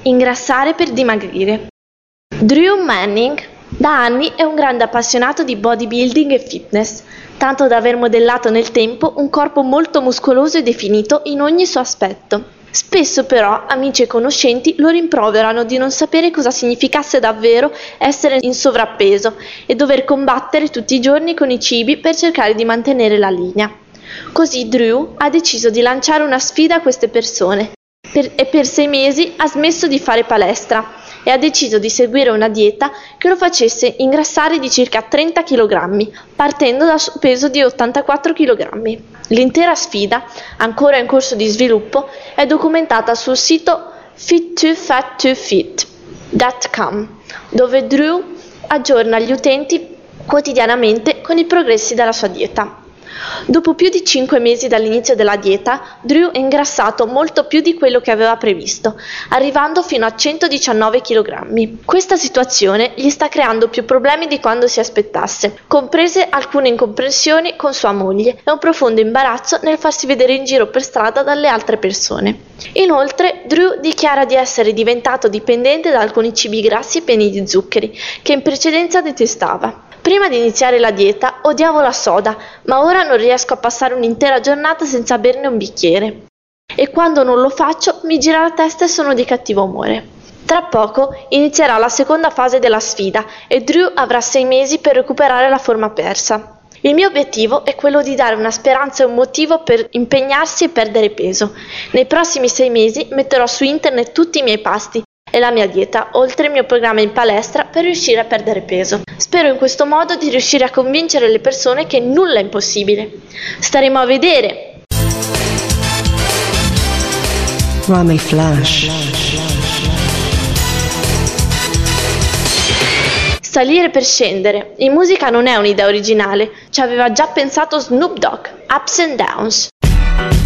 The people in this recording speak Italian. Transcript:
Ingrassare per dimagrire. Drew Manning da anni è un grande appassionato di bodybuilding e fitness, tanto da aver modellato nel tempo un corpo molto muscoloso e definito in ogni suo aspetto. Spesso però amici e conoscenti lo rimproverano di non sapere cosa significasse davvero essere in sovrappeso e dover combattere tutti i giorni con i cibi per cercare di mantenere la linea. Così Drew ha deciso di lanciare una sfida a queste persone e per 6 mesi ha smesso di fare palestra e ha deciso di seguire una dieta che lo facesse ingrassare di circa 30 kg, partendo dal suo peso di 84 kg. L'intera sfida, ancora in corso di sviluppo, è documentata sul sito fit2fat2fit.com, dove Drew aggiorna gli utenti quotidianamente con i progressi della sua dieta. Dopo più di 5 mesi dall'inizio della dieta, Drew è ingrassato molto più di quello che aveva previsto, arrivando fino a 119 kg. Questa situazione gli sta creando più problemi di quando si aspettasse, comprese alcune incomprensioni con sua moglie e un profondo imbarazzo nel farsi vedere in giro per strada dalle altre persone. Inoltre, Drew dichiara di essere diventato dipendente da alcuni cibi grassi pieni di zuccheri, che in precedenza detestava. Prima di iniziare la dieta odiavo la soda, ma ora non riesco a passare un'intera giornata senza berne un bicchiere. E quando non lo faccio mi gira la testa e sono di cattivo umore. Tra poco inizierà la seconda fase della sfida e Drew avrà 6 mesi per recuperare la forma persa. Il mio obiettivo è quello di dare una speranza e un motivo per impegnarsi e perdere peso. Nei prossimi 6 mesi metterò su internet tutti i miei pasti e la mia dieta, oltre il mio programma in palestra per riuscire a perdere peso. Spero in questo modo di riuscire a convincere le persone che nulla è impossibile. Staremo a vedere! Rami Flash. Salire per scendere. In musica non è un'idea originale, ci aveva già pensato Snoop Dogg, Ups and Downs.